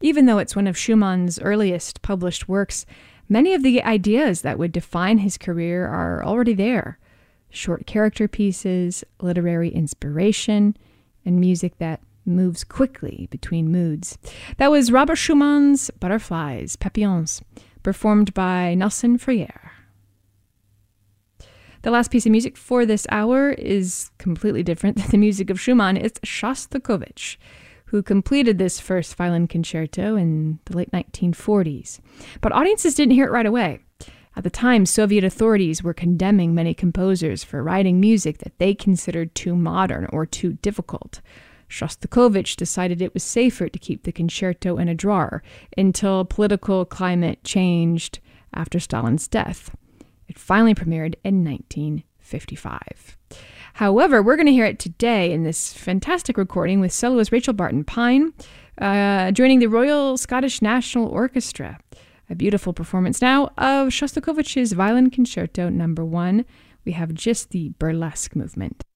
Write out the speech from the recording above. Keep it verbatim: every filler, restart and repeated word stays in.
Even though it's one of Schumann's earliest published works, many of the ideas that would define his career are already there. Short character pieces, literary inspiration, and music that moves quickly between moods. That was Robert Schumann's Butterflies, Papillons, performed by Nelson Freire. The last piece of music for this hour is completely different than the music of Schumann. It's Shostakovich, who completed this first violin concerto in the late nineteen forties. But audiences didn't hear it right away. At the time, Soviet authorities were condemning many composers for writing music that they considered too modern or too difficult. Shostakovich decided it was safer to keep the concerto in a drawer until political climate changed after Stalin's death. It finally premiered in nineteen fifty-five. However, we're going to hear it today in this fantastic recording with soloist Rachel Barton Pine, uh, joining the Royal Scottish National Orchestra. A beautiful performance now of Shostakovich's Violin Concerto Number One. We have just the burlesque movement.